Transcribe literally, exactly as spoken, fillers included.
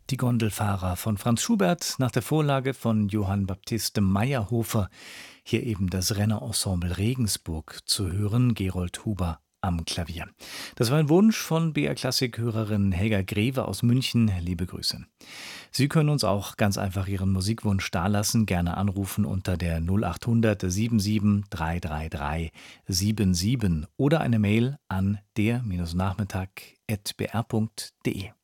Die Gondelfahrer von Franz Schubert nach der Vorlage von Johann Baptiste Mayerhofer. Hier eben das Rennerensemble Regensburg zu hören, Gerold Huber am Klavier. Das war ein Wunsch von B R-Klassik-Hörerin Helga Greve aus München. Liebe Grüße. Sie können uns auch ganz einfach Ihren Musikwunsch dalassen, gerne anrufen unter der null acht hundert siebenundsiebzig dreihundertdreiunddreißig siebenundsiebzig oder eine Mail an der Nachmittag at b r punkt d e.